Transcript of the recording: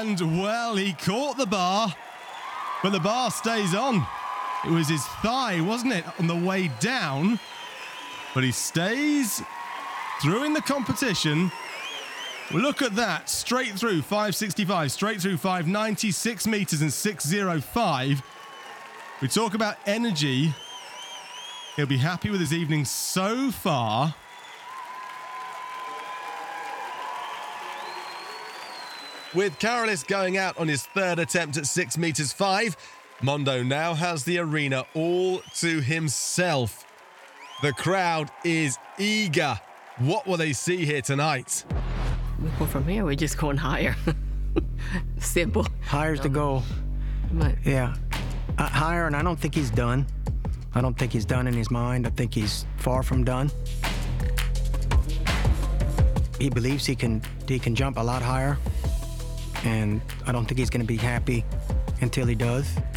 And, well, he caught the bar, but the bar stays on. It was his thigh, wasn't it, on the way down? But he stays through in the competition. Well, look at that. Straight through 565, straight through 590, 6 meters and 605. We talk about energy. He'll be happy with his evening so far. With Carolis going out on his third attempt at 6 meters 5, Mondo now has the arena all to himself. The crowd is eager. What will they see here tonight? We go from here, we're just going higher. Simple. Higher's the goal. But Yeah. Higher, and I don't think he's done. I don't think he's done in his mind. I think he's far from done. He believes he can jump a lot higher, and I don't think he's going to be happy until he does.